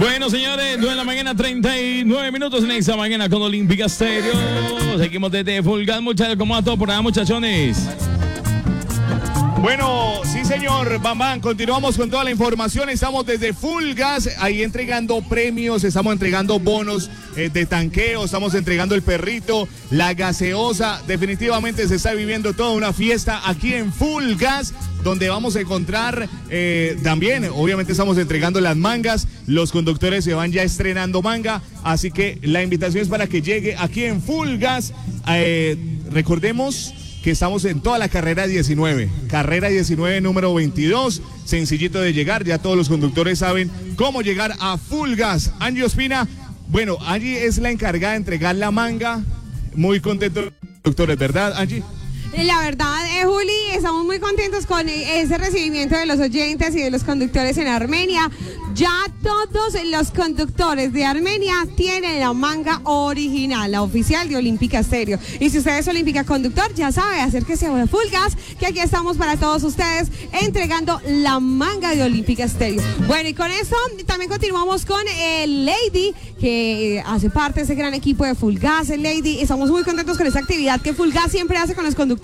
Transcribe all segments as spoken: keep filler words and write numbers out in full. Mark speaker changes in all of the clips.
Speaker 1: Bueno, señores, nueve de la mañana, treinta y nueve minutos en esta mañana con Olímpica Estéreo. Seguimos desde Full Gas, muchachos. ¿Cómo va todo por allá, muchachones?
Speaker 2: Bueno, sí señor, Bambán, continuamos con toda la información, estamos desde Full Gas, ahí entregando premios, estamos entregando bonos eh, de tanqueo, estamos entregando el perrito, la gaseosa, definitivamente se está viviendo toda una fiesta aquí en Full Gas, donde vamos a encontrar eh, también, obviamente estamos entregando las mangas, los conductores se van ya estrenando manga, así que la invitación es para que llegue aquí en Full Gas, eh, recordemos que estamos en toda la carrera diecinueve, carrera diecinueve número veintidós, sencillito de llegar, ya todos los conductores saben cómo llegar a Full Gas. Angie Ospina, bueno, Angie es la encargada de entregar la manga, muy contento los conductores, ¿verdad, Angie?
Speaker 3: La verdad, eh, Juli, estamos muy contentos con ese recibimiento de los oyentes y de los conductores en Armenia. Ya todos los conductores de Armenia tienen la manga original, la oficial de Olímpica Estéreo. Y si usted es Olímpica Conductor, ya sabe, acérquese a Full Gas, que aquí estamos para todos ustedes entregando la manga de Olímpica Estéreo. Bueno, y con eso también continuamos con el Lady, que hace parte de ese gran equipo de Full Gas. El Lady, estamos muy contentos con esta actividad que Full Gas siempre hace con los conductores.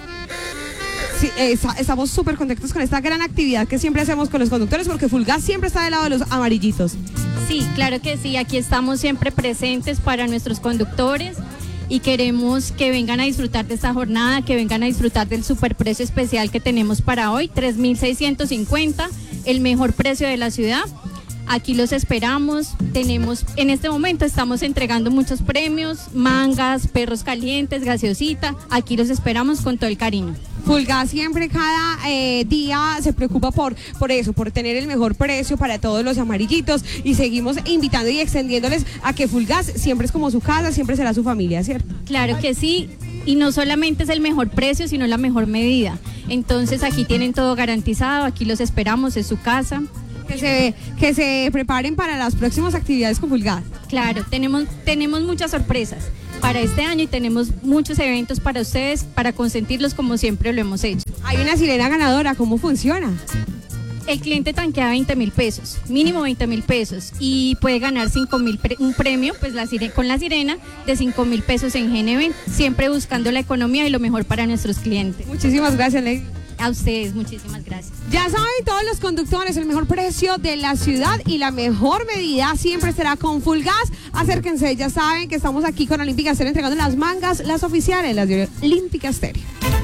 Speaker 3: Sí, eh, estamos súper contentos con esta gran actividad que siempre hacemos con los conductores, porque Full Gas siempre está del lado de los amarillitos.
Speaker 4: Sí, claro que sí, aquí estamos siempre presentes para nuestros conductores y queremos que vengan a disfrutar de esta jornada, que vengan a disfrutar del superprecio especial que tenemos para hoy, tres mil seiscientos cincuenta, el mejor precio de la ciudad. Aquí los esperamos, tenemos, en este momento estamos entregando muchos premios, mangas, perros calientes, gaseosita, aquí los esperamos con todo el cariño.
Speaker 3: Full Gas siempre cada eh, día se preocupa por, por eso, por tener el mejor precio para todos los amarillitos, y seguimos invitando y extendiéndoles a que Full Gas siempre es como su casa, siempre será su familia, ¿cierto?
Speaker 4: Claro que sí, y no solamente es el mejor precio, sino la mejor medida. Entonces aquí tienen todo garantizado, aquí los esperamos, es su casa.
Speaker 3: Que se, que se preparen para las próximas actividades con Full Gas.
Speaker 4: Claro, tenemos, tenemos muchas sorpresas para este año y tenemos muchos eventos para ustedes, para consentirlos como siempre lo hemos hecho.
Speaker 3: Hay una sirena ganadora, ¿cómo funciona?
Speaker 4: El cliente tanquea veinte mil pesos, mínimo veinte mil pesos, y puede ganar cinco mil, pre, un premio pues la sirena, con la sirena de cinco mil pesos en G N B, siempre buscando la economía y lo mejor para nuestros clientes.
Speaker 3: Muchísimas gracias, Lady.
Speaker 4: A ustedes, muchísimas gracias.
Speaker 3: Ya saben todos los conductores, el mejor precio de la ciudad y la mejor medida siempre será con Full Gas. Acérquense, ya saben que estamos aquí con Olímpica Estéreo entregando las mangas, las oficiales, las de Olímpica Estéreo.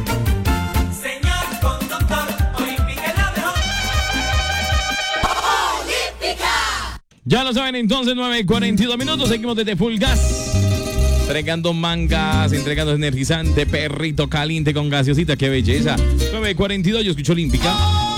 Speaker 5: Señor conductor, Olímpica es la mejor. Olímpica.
Speaker 1: Ya lo saben, entonces, nueve y cuarenta y dos minutos, seguimos desde Full Gas. Entregando mangas, entregando energizante, perrito caliente con gaseosita, qué belleza. nueve y cuarenta y dos, yo escucho Olímpica.